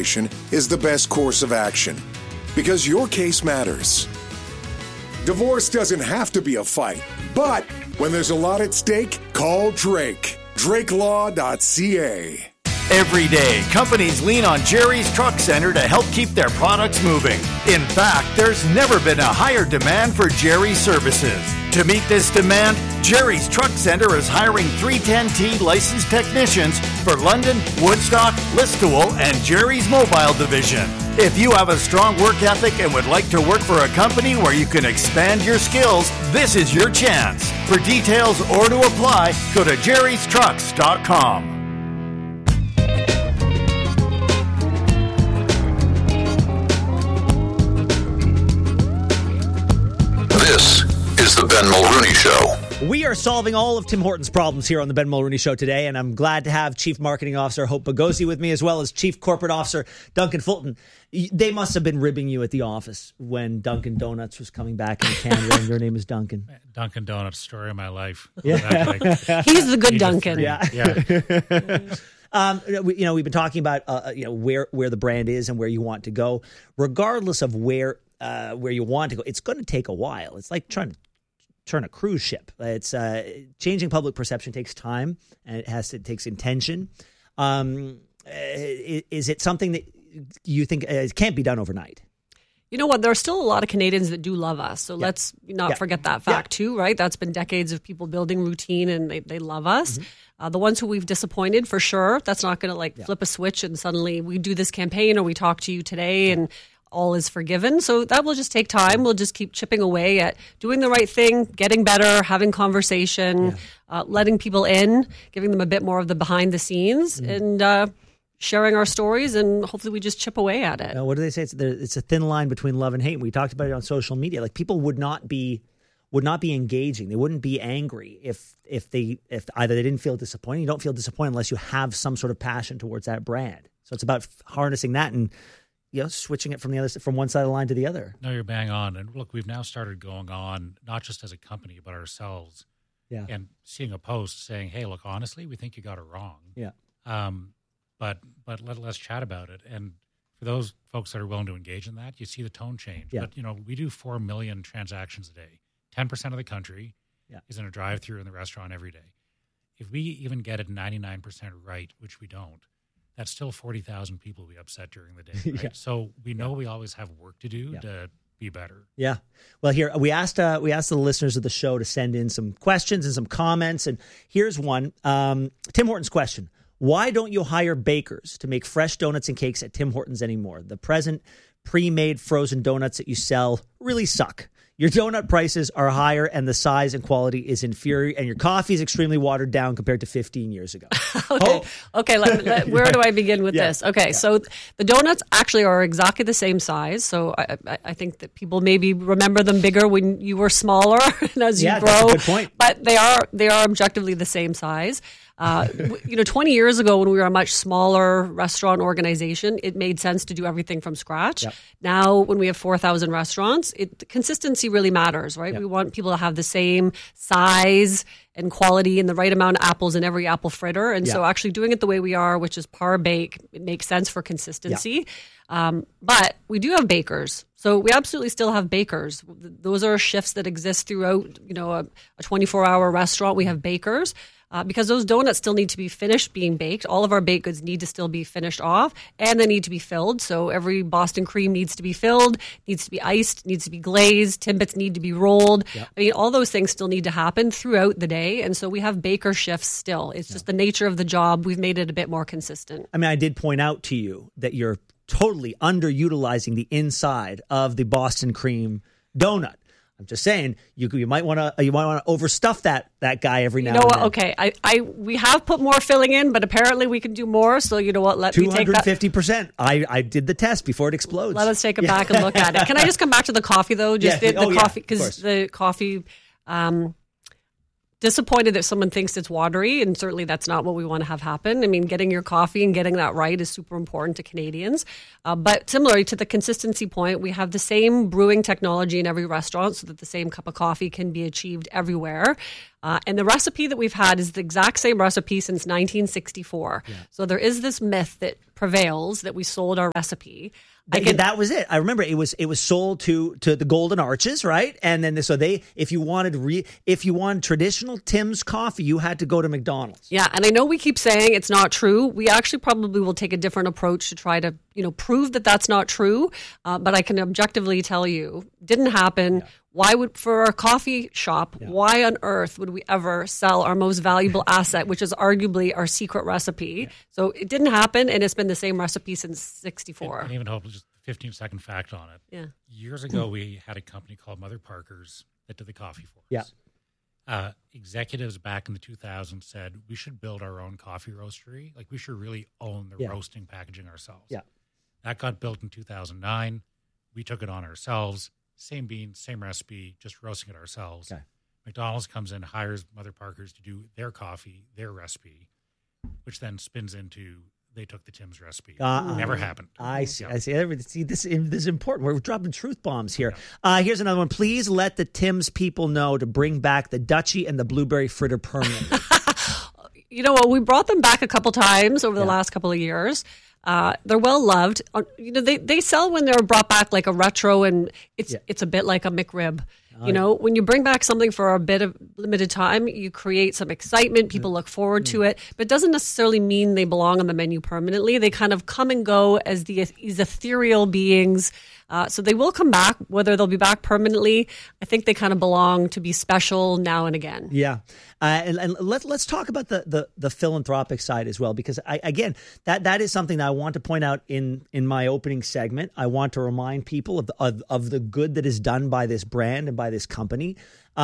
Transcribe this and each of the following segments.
conversation is the best course of action. Because your case matters. Divorce doesn't have to be a fight, but when there's a lot at stake, call Drake. DrakeLaw.ca. Every day, companies lean on Jerry's Truck Center to help keep their products moving. In fact, there's never been a higher demand for Jerry's services. To meet this demand, Jerry's Truck Center is hiring 310T licensed technicians for London, Woodstock, Listowel, and Jerry's Mobile Division. If you have a strong work ethic and would like to work for a company where you can expand your skills, this is your chance. For details or to apply, go to jerrystrucks.com. This is the Ben Mulrooney Show. We are solving all of Tim Hortons' problems here on the Ben Mulrooney Show today, and I'm glad to have Chief Marketing Officer Hope Bagosi with me, as well as Chief Corporate Officer Duncan Fulton. They must have been ribbing you at the office when Dunkin' Donuts was coming back in Canada, and your name is Duncan. Dunkin' Donuts, story of my life. Yeah. He's the good Duncan. Yeah. We've been talking about where the brand is and where you want to go. Regardless of where you want to go, it's going to take a while. It's like trying to turn a cruise ship. It's changing public perception takes time, and it takes intention. Is it something that you think it can't be done overnight? You know what? There are still a lot of Canadians that do love us. So let's not forget that fact too, right? That's been decades of people building routine, and they love us. Mm-hmm. The ones who we've disappointed, for sure, that's not going to flip a switch and suddenly we do this campaign or we talk to you today and all is forgiven. So that will just take time. We'll just keep chipping away at doing the right thing, getting better, having conversation, letting people in, giving them a bit more of the behind the scenes, and sharing our stories, and hopefully we just chip away at it. What do they say? It's a thin line between love and hate. We talked about it on social media. Like, people would not be engaging. They wouldn't be angry if either they didn't feel disappointed. You don't feel disappointed unless you have some sort of passion towards that brand. So it's about harnessing that and switching it from one side of the line to the other. No, you're bang on. And look, we've now started going on, not just as a company, but ourselves. Yeah. And seeing a post saying, hey, look, honestly, we think you got it wrong. Yeah. But let's chat about it. And for those folks that are willing to engage in that, you see the tone change. Yeah. But, we do 4 million transactions a day. 10% of the country is in a drive-thru in the restaurant every day. If we even get it 99% right, which we don't, that's still 40,000 people will be upset during the day. Right? So we know we always have work to do to be better. Yeah. Well, here we asked the listeners of the show to send in some questions and some comments, and here's one. Tim Hortons question: why don't you hire bakers to make fresh donuts and cakes at Tim Hortons anymore? The present pre-made frozen donuts that you sell really suck. Your donut prices are higher, and the size and quality is inferior, and your coffee is extremely watered down compared to 15 years ago. Okay. Where do I begin with this? Okay, so the donuts actually are exactly the same size. So I think that people maybe remember them bigger when you were smaller and as you grow. That's a good point. But they are objectively the same size. 20 years ago, when we were a much smaller restaurant organization, it made sense to do everything from scratch. Yep. Now, when we have 4,000 restaurants, consistency really matters, right? Yep. We want people to have the same size and quality and the right amount of apples in every apple fritter. And so actually doing it the way we are, which is par bake, it makes sense for consistency. But we do have bakers. So we absolutely still have bakers. Those are shifts that exist throughout, a 24-hour restaurant. We have bakers. Because those donuts still need to be finished being baked. All of our baked goods need to still be finished off, and they need to be filled. So every Boston cream needs to be filled, needs to be iced, needs to be glazed, Timbits need to be rolled. Yep. I mean, all those things still need to happen throughout the day, and so we have baker shifts still. It's just the nature of the job. We've made it a bit more consistent. I mean, I did point out to you that you're totally underutilizing the inside of the Boston cream donut. I'm just saying you might want to overstuff that guy every now and then. Okay, we have put more filling in, but apparently we can do more. So you know what? Let me take that 250%. I did the test before it explodes. Let us take it back and look at it. Can I just come back to the coffee though? Just the coffee, because the coffee. Disappointed that someone thinks it's watery, and certainly that's not what we want to have happen. I mean, getting your coffee and getting that right is super important to Canadians. But similarly to the consistency point, we have the same brewing technology in every restaurant so that the same cup of coffee can be achieved everywhere. And the recipe that we've had is the exact same recipe since 1964. Yeah. So there is this myth that prevails that we sold our recipe. That was it. I remember it was sold to the Golden Arches, right? And then if you wanted traditional Tim's coffee, you had to go to McDonald's. Yeah, and I know we keep saying it's not true. We actually probably will take a different approach to try to prove that that's not true. But I can objectively tell you, didn't happen. Yeah. Why would, for our coffee shop, why on earth would we ever sell our most valuable asset, which is arguably our secret recipe? Yeah. So it didn't happen, and it's been the same recipe since 64. And even hope just a 15-second fact on it. Yeah. Years ago, we had a company called Mother Parkers that did the coffee for us. Yeah. Executives back in the 2000s said we should build our own coffee roastery. Like we should really own the roasting, packaging ourselves. Yeah. That got built in 2009. We took it on ourselves. Same beans, same recipe, just roasting it ourselves. Okay. McDonald's comes in, hires Mother Parkers to do their coffee, their recipe, which then spins into they took the Tim's recipe. Never happened. I see. I see. See, this is important. We're dropping truth bombs here. Yeah. Here's another one. Please let the Tim's people know to bring back the Dutchie and the blueberry fritter permanently. You know what? We brought them back a couple times over the last couple of years. They're well loved. They sell when they're brought back like a retro, and it's a bit like a McRib. When you bring back something for a bit of limited time, you create some excitement. People look forward to it, but it doesn't necessarily mean they belong on the menu permanently. They kind of come and go as these ethereal beings. So they will come back. Whether they'll be back permanently, I think they kind of belong to be special now and again. Yeah. And let's talk about the philanthropic side as well, because that is something that I want to point out in my opening segment. I want to remind people of the good that is done by this brand and by this company.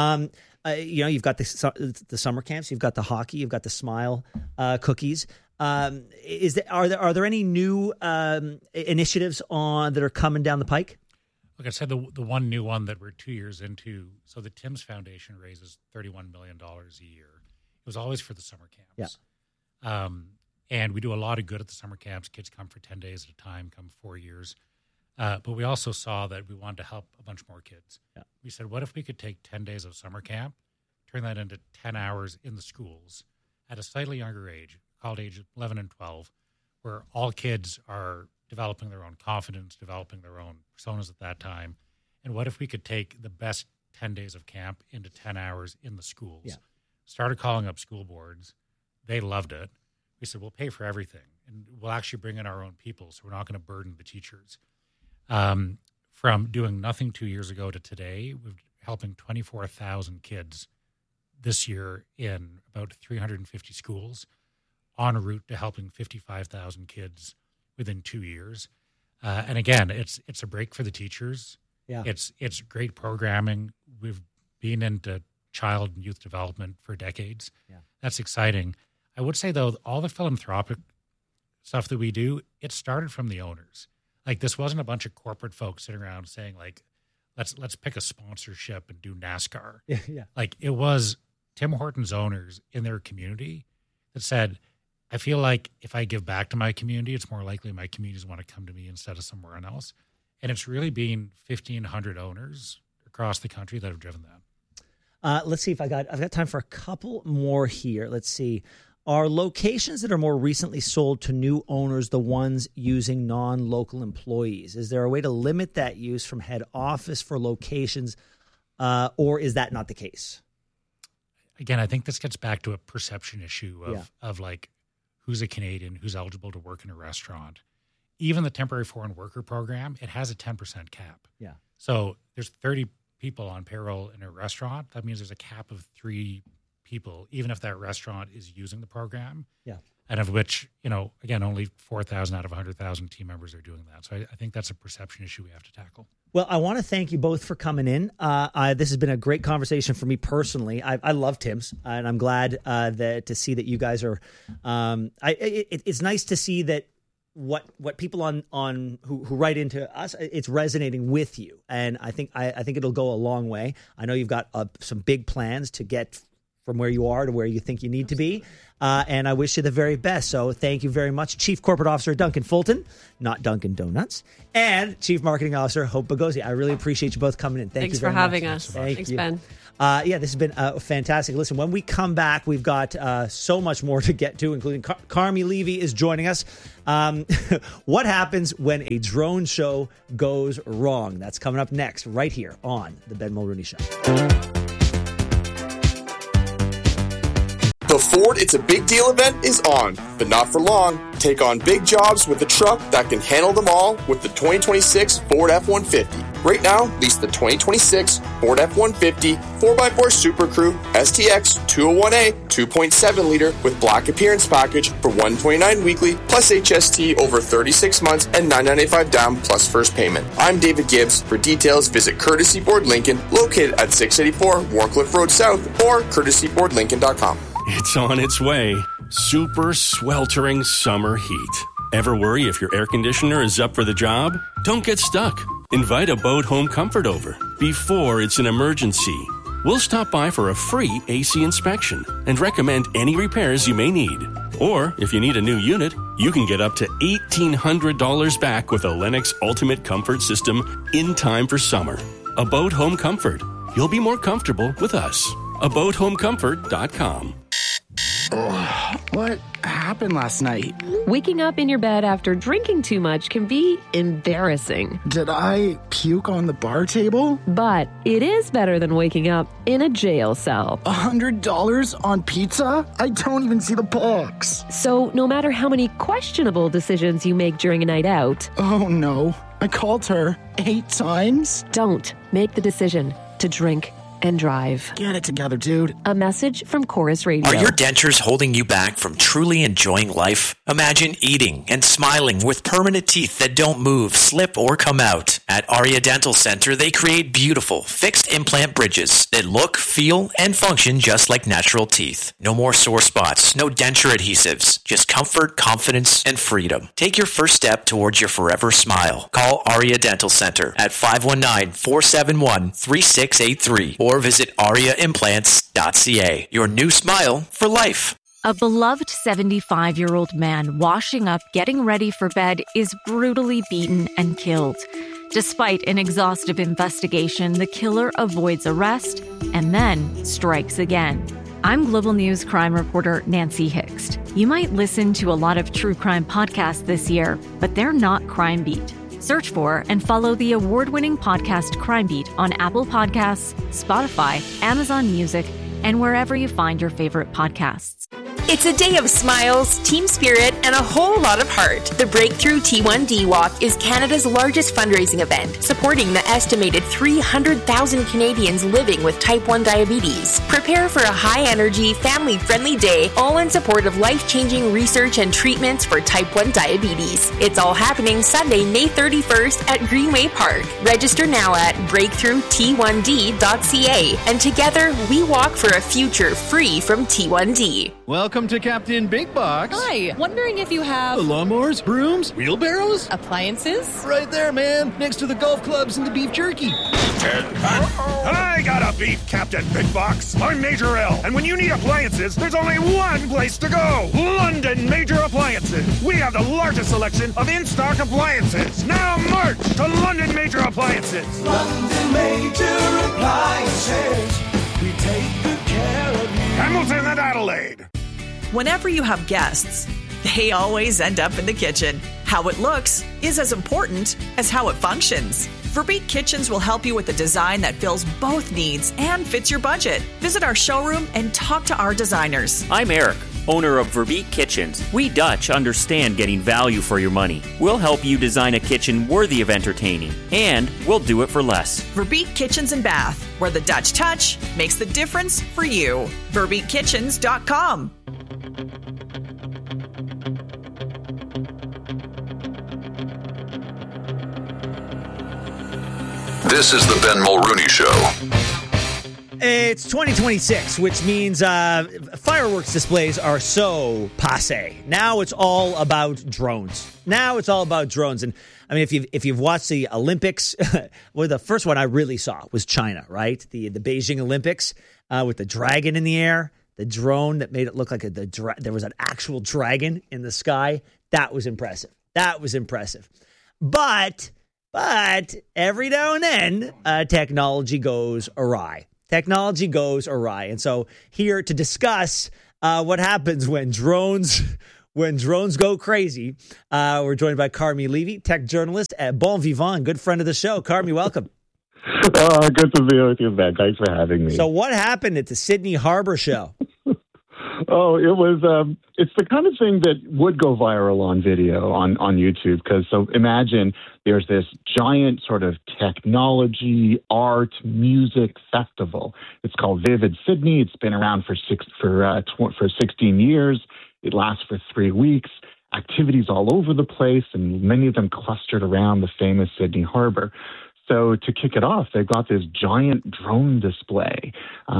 You've got the summer camps, you've got the hockey, you've got the Smile cookies. Are there any new initiatives that are coming down the pike? Like I said, the one new one that we're 2 years into, so the Tim's Foundation raises $31 million a year. It was always for the summer camps. Yeah. And we do a lot of good at the summer camps. Kids come for 10 days at a time, come 4 years. But we also saw that we wanted to help a bunch more kids. Yeah. We said, what if we could take 10 days of summer camp, turn that into 10 hours in the schools at a slightly younger age, called age 11 and 12, where all kids are developing their own confidence, developing their own personas at that time. And what if we could take the best 10 days of camp into 10 hours in the schools? Yeah. Started calling up school boards. They loved it. We said, we'll pay for everything, and we'll actually bring in our own people, so we're not going to burden the teachers. From doing nothing 2 years ago to today, we're helping 24,000 kids this year in about 350 schools, en route to helping 55,000 kids within 2 years. And again, it's a break for the teachers. Yeah. It's great programming. We've been into child and youth development for decades. Yeah. That's exciting. I would say, though, all the philanthropic stuff that we do, it started from the owners. Like, this wasn't a bunch of corporate folks sitting around saying, like, let's pick a sponsorship and do NASCAR. Yeah. Like, it was Tim Hortons owners in their community that said, I feel like if I give back to my community, it's more likely my communities want to come to me instead of somewhere else. And it's really been 1,500 owners across the country that have driven that. Let's see if I've got time for a couple more here. Let's see. Are locations that are more recently sold to new owners the ones using non-local employees? Is there a way to limit that use from head office for locations, or is that not the case? Again, I think this gets back to a perception issue of like, who's a Canadian, who's eligible to work in a restaurant. Even the temporary foreign worker program, it has a 10% cap. Yeah. So there's 30 people on payroll in a restaurant. That means there's a cap of 3 people, even if that restaurant is using the program. Yeah. And of which, again, only 4,000 out of 100,000 team members are doing that. So I think that's a perception issue we have to tackle. Well, I want to thank you both for coming in. This has been a great conversation for me personally. I love Tim's, and I'm glad to see that you guys are. It's nice to see that what people on who write into us, it's resonating with you, and I think it'll go a long way. I know you've got some big plans to get from where you are to where you think you need to be. And I wish you the very best. So thank you very much, Chief Corporate Officer Duncan Fulton, not Dunkin' Donuts, and Chief Marketing Officer Hope Bagosi. I really appreciate you both coming in. Thanks for having us. Thanks, Ben. This has been fantastic. Listen, when we come back, we've got so much more to get to, including Carmi Levy is joining us. What happens when a drone show goes wrong? That's coming up next, right here on The Ben Mulrooney Show. The Ford It's a Big Deal event is on, but not for long. Take on big jobs with a truck that can handle them all with the 2026 Ford F-150. Right now, lease the 2026 Ford F-150 4x4 Super Crew STX 201A 2.7-liter with black appearance package for $129 weekly plus HST over 36 months and $995 down plus first payment. I'm David Gibbs. For details, visit Courtesy Ford Lincoln, located at 684 Warncliffe Road South or courtesykfordlincoln.com. It's on its way. Super sweltering summer heat. Ever worry if your air conditioner is up for the job? Don't get stuck. Invite a Boat Home Comfort over before it's an emergency. We'll stop by for a free AC inspection and recommend any repairs you may need. Or, if you need a new unit, you can get up to $1,800 back with a Lennox Ultimate Comfort System in time for summer. A Boat Home Comfort. You'll be more comfortable with us. ABoatHomeComfort.com. What happened last night? Waking up in your bed after drinking too much can be embarrassing. Did I puke on the bar table? But it is better than waking up in a jail cell. $100 on pizza? I don't even see the box. So no matter how many questionable decisions you make during a night out... Oh no, I called her 8 times? Don't make the decision to drink and drive. Get it together, dude. A message from Chorus Radio. Are your dentures holding you back from truly enjoying life? Imagine eating and smiling with permanent teeth that don't move, slip, or come out. At Aria Dental Center, they create beautiful, fixed implant bridges that look, feel, and function just like natural teeth. No more sore spots, no denture adhesives, just comfort, confidence, and freedom. Take your first step towards your forever smile. Call Aria Dental Center at 519-471-3683 or visit ariaimplants.ca. Your new smile for life. A beloved 75-year-old man washing up, getting ready for bed is brutally beaten and killed. Despite an exhaustive investigation, the killer avoids arrest and then strikes again. I'm Global News crime reporter Nancy Hixt. You might listen to a lot of true crime podcasts this year, but they're not Crime Beat. Search for and follow the award-winning podcast Crime Beat on Apple Podcasts, Spotify, Amazon Music, and wherever you find your favorite podcasts. It's a day of smiles, team spirit, and a whole lot of heart. The Breakthrough T1D Walk is Canada's largest fundraising event, supporting the estimated 300,000 Canadians living with type 1 diabetes. Prepare for a high-energy, family-friendly day, all in support of life-changing research and treatments for type 1 diabetes. It's all happening Sunday, May 31st at Greenway Park. Register now at breakthrough-t1d.ca, and together we walk for a future free from T1D. Welcome to Captain Big Box. Hi, wondering if you have... lawnmowers, brooms, wheelbarrows? Appliances? Right there, man, next to the golf clubs and the beef jerky. I got a beef, Captain Big Box. I'm Major L, and when you need appliances, there's only one place to go. London Major Appliances. We have the largest selection of in-stock appliances. Now march to London Major Appliances. London Major Appliances. We take good care of you. Hamilton and Adelaide. Whenever you have guests, they always end up in the kitchen. How it looks is as important as how it functions. Verbeek Kitchens will help you with a design that fills both needs and fits your budget. Visit our showroom and talk to our designers. I'm Eric, owner of Verbeek Kitchens. We Dutch understand getting value for your money. We'll help you design a kitchen worthy of entertaining, and we'll do it for less. Verbeek Kitchens and Bath, where the Dutch touch makes the difference for you. VerbeekKitchens.com. This is the Ben Mulrooney Show. It's 2026, which means fireworks displays are so passé. Now it's all about drones. And I mean, if you've watched the Olympics, well, the first one I really saw was China, right? The Beijing Olympics with the dragon in the air, the drone that made it look like there was an actual dragon in the sky. That was impressive. But every now and then, technology goes awry. And so here to discuss what happens when drones go crazy, we're joined by Carmi Levy, tech journalist at Bon Vivant, good friend of the show. Carmi, welcome. Good to be with you, Ben. Thanks for having me. So what happened at the Sydney Harbor show? It was, it's the kind of thing that would go viral on video on YouTube. So imagine there's this giant sort of technology, art, music festival. It's called Vivid Sydney. It's been around for 16 years. It lasts for 3 weeks. Activities all over the place, and many of them clustered around the famous Sydney Harbor. So to kick it off, they've got this giant drone display,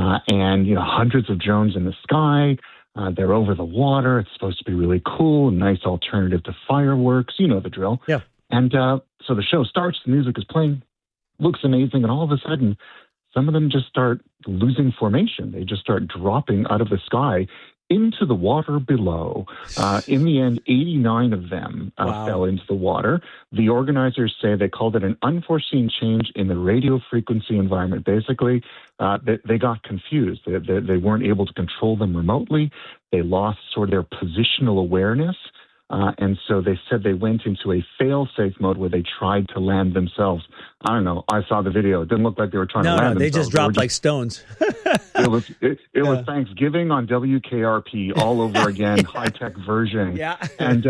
and hundreds of drones in the sky. They're over the water. It's supposed to be really cool, a nice alternative to fireworks. You know the drill. Yeah. And so the show starts. The music is playing. Looks amazing, and all of a sudden, some of them just start losing formation. They just start dropping out of the sky into the water below. In the end, 89 of them fell into the water. The organizers say they called it an unforeseen change in the radio frequency environment. Basically, they got confused. They weren't able to control them remotely. They lost sort of their positional awareness. And so they said they went into a fail-safe mode where they tried to land themselves. I don't know. I saw the video. It didn't look like they were trying to land themselves. No, they just dropped like stones. It was Thanksgiving on WKRP all over again, high-tech version. Yeah. And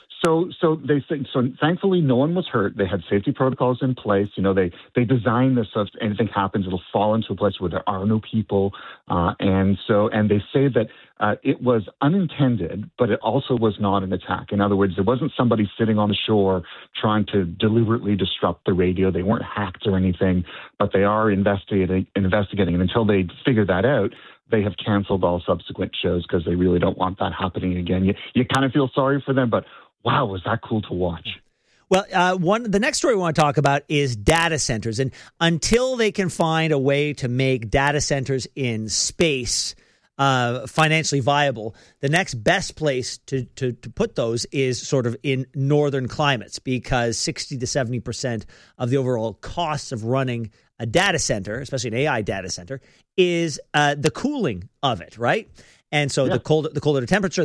so they say, thankfully no one was hurt. They had safety protocols in place. They designed this so if anything happens, it'll fall into a place where there are no people. And they say that it was unintended, but it also was not an attack. In other words, there wasn't somebody sitting on the shore trying to deliberately disrupt the radio. They weren't hacked or anything, but they are investigating. And until they figure that out, they have canceled all subsequent shows because they really don't want that happening again. You kind of feel sorry for them, but wow, was that cool to watch. Well, the next story we want to talk about is data centers. And until they can find a way to make data centers in space financially viable, the next best place to put those is sort of in northern climates, because 60 to 70% of the overall costs of running a data center, especially an AI data center, is the cooling of it, right? And so the colder the temperature,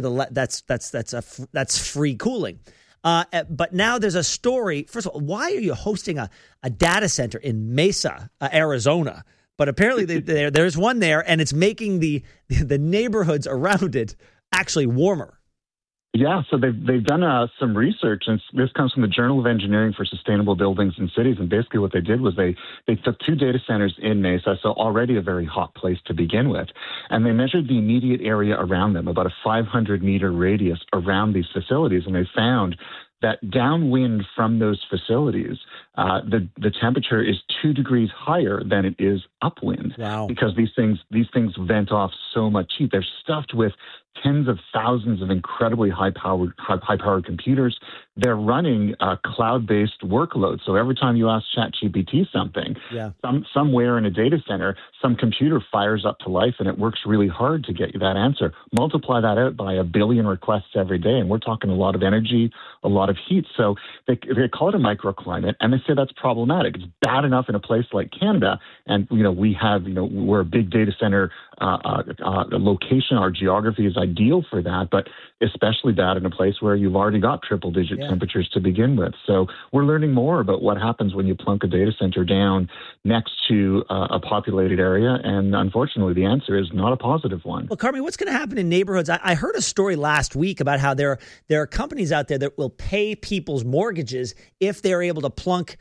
that's free cooling. But now there's a story. First of all, why are you hosting a data center in Mesa, Arizona? But apparently there's one there, and it's making the neighborhoods around it actually warmer. Yeah, so they've done some research, and this comes from the Journal of Engineering for Sustainable Buildings and Cities. And basically what they did was they took 2 data centers in Mesa, so already a very hot place to begin with, and they measured the immediate area around them, about a 500-meter radius around these facilities, and they found that downwind from those facilities, the temperature is 2 degrees higher than it is upwind. Wow. Because these things vent off so much heat. They're stuffed with tens of thousands of incredibly high-powered computers. They're running cloud-based workloads. So every time you ask ChatGPT something, somewhere in a data center, some computer fires up to life, and it works really hard to get you that answer. Multiply that out by 1 billion requests every day, and we're talking a lot of energy, a lot of heat. So they call it a microclimate, and they say that's problematic. It's bad enough in a place like Canada, and we're a big data center location. Our geography is ideal for that, but especially bad in a place where you've already got triple-digit temperatures to begin with. So we're learning more about what happens when you plunk a data center down next to a populated area, and unfortunately, the answer is not a positive one. Well, Carmi, what's going to happen in neighborhoods? I heard a story last week about how there are companies out there that will pay people's mortgages if they're able to plunk,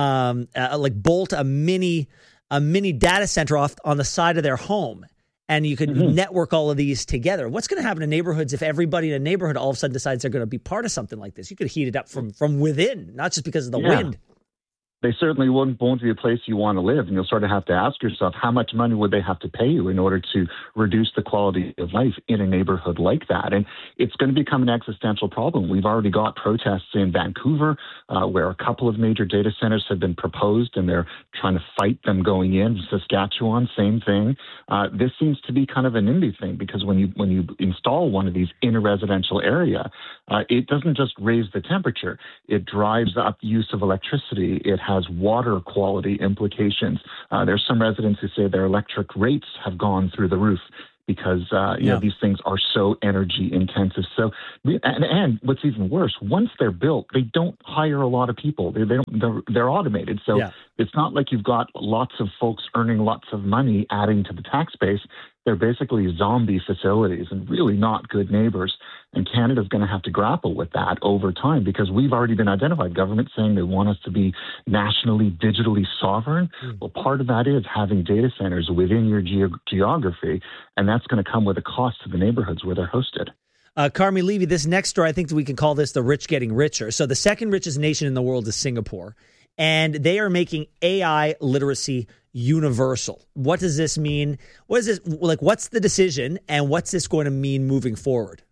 bolt a mini data center off on the side of their home. And you could network all of these together. What's going to happen in neighborhoods if everybody in a neighborhood all of a sudden decides they're going to be part of something like this? You could heat it up from within, not just because of the wind. They certainly won't be a place you want to live. And you'll sort of have to ask yourself, how much money would they have to pay you in order to reduce the quality of life in a neighborhood like that? And it's going to become an existential problem. We've already got protests in Vancouver, where a couple of major data centers have been proposed, and they're trying to fight them going in. Saskatchewan, same thing. This seems to be kind of a NIMBY thing, because when you install one of these in a residential area, it doesn't just raise the temperature. It drives up use of electricity. It has water quality implications. There's some residents who say their electric rates have gone through the roof because you know, these things are so energy intensive. So, and what's even worse, once they're built, they don't hire a lot of people. They're automated. So it's not like you've got lots of folks earning lots of money adding to the tax base. They're basically zombie facilities and really not good neighbors. And Canada's going to have to grapple with that over time, because we've already been identified, government saying they want us to be nationally, digitally sovereign. Well, part of that is having data centers within your geography, and that's going to come with a cost to the neighborhoods where they're hosted. Carmi Levy, this next story, I think that we can call this the rich getting richer. So the second richest nation in the world is Singapore, and they are making AI literacy universal. What does this mean? What is this like? What's the decision, and what's this going to mean moving forward?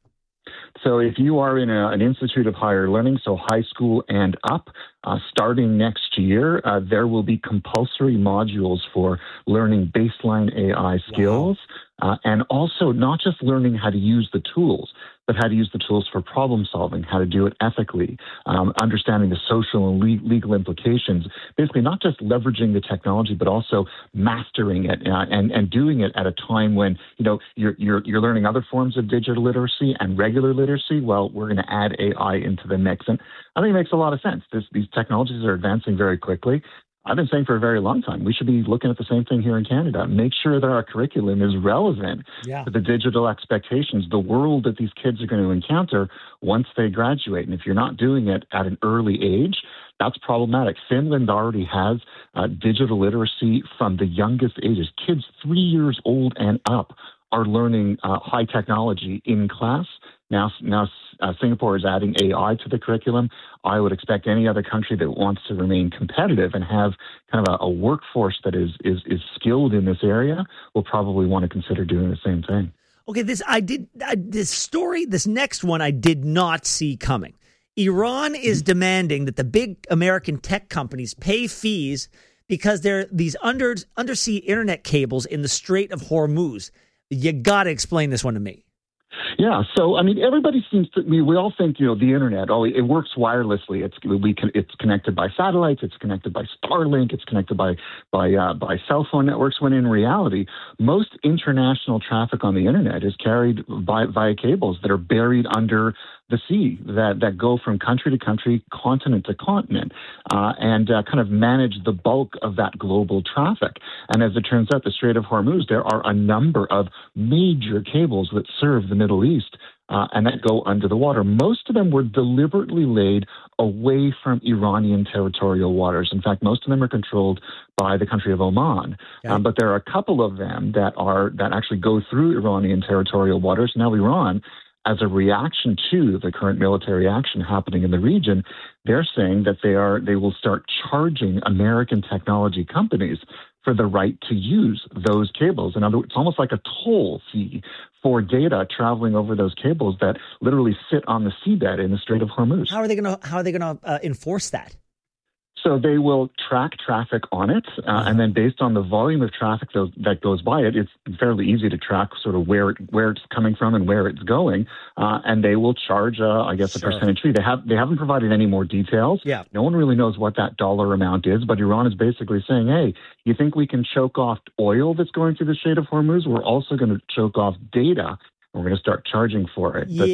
So if you are in an institute of higher learning, so high school and up, starting next year, there will be compulsory modules for learning baseline AI skills. And also not just learning how to use the tools, but how to use the tools for problem solving, how to do it ethically, understanding the social and legal implications, basically not just leveraging the technology, but also mastering it and doing it at a time when, you know, you're learning other forms of digital literacy and regular literacy. Well, we're going to add AI into the mix. And I think it makes a lot of sense. These technologies are advancing very quickly. I've been saying for a very long time, we should be looking at the same thing here in Canada. Make sure that our curriculum is relevant to the digital expectations, the world that these kids are going to encounter once they graduate. And if you're not doing it at an early age, that's problematic. Finland already has digital literacy from the youngest ages. Kids 3 years old and up are learning high technology in class. Now Singapore is adding AI to the curriculum. I would expect any other country that wants to remain competitive and have kind of a workforce that is skilled in this area will probably want to consider doing the same thing. Okay, this next one I did not see coming. Iran is demanding that the big American tech companies pay fees because there are these undersea internet cables in the Strait of Hormuz. You got to explain this one to me. Yeah, so I mean, everybody seems to. We all think, you know, the internet. Oh, it works wirelessly. It's connected by satellites. It's connected by Starlink. It's connected by cell phone networks. When in reality, most international traffic on the internet is carried via cables that are buried under the sea that go from country to country, continent to continent, and kind of manage the bulk of that global traffic. And as it turns out, the Strait of Hormuz, there are a number of major cables that serve the Middle East and that go under the water. Most of them were deliberately laid away from Iranian territorial waters. In fact, most of them are controlled by the country of Oman. But there are a couple of them that actually go through Iranian territorial waters. Now, Iran, as a reaction to the current military action happening in the region, they're saying that they will start charging American technology companies for the right to use those cables. In other words, it's almost like a toll fee for data traveling over those cables that literally sit on the seabed in the Strait of Hormuz. How are they going to enforce that? So they will track traffic on it, and then based on the volume of traffic that goes by it, it's fairly easy to track sort of where it's coming from and where it's going, and they will charge, a percentage fee. They haven't provided any more details. Yeah. No one really knows what that dollar amount is, but Iran is basically saying, hey, you think we can choke off oil that's going through the Strait of Hormuz? We're also going to choke off data. We're going to start charging for it. But,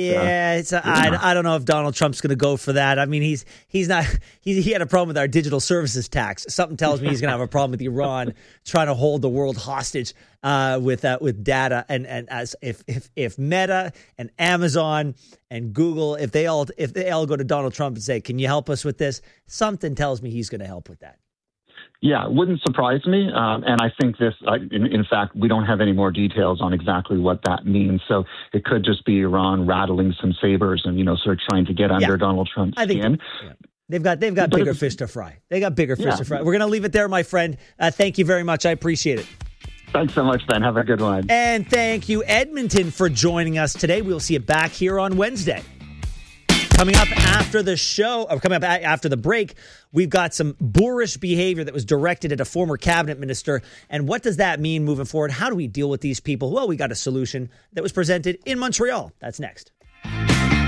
I don't know if Donald Trump's going to go for that. I mean, he had a problem with our digital services tax. Something tells me he's going to have a problem with Iran trying to hold the world hostage with data. And as if Meta and Amazon and Google, if they all go to Donald Trump and say, "Can you help us with this?" Something tells me he's going to help with that. Yeah, it wouldn't surprise me. And I think in fact, we don't have any more details on exactly what that means. So it could just be Iran rattling some sabers and, sort of trying to get under Donald Trump's skin. They've got bigger fish to fry. They got bigger fish to fry. We're going to leave it there, my friend. Thank you very much. I appreciate it. Thanks so much, Ben. Have a good one. And thank you, Edmonton, for joining us today. We'll see you back here on Wednesday. Coming up after the show, or coming up after the break, we've got some boorish behavior that was directed at a former cabinet minister. And what does that mean moving forward? How do we deal with these people? Well, we got a solution that was presented in Montreal. That's next.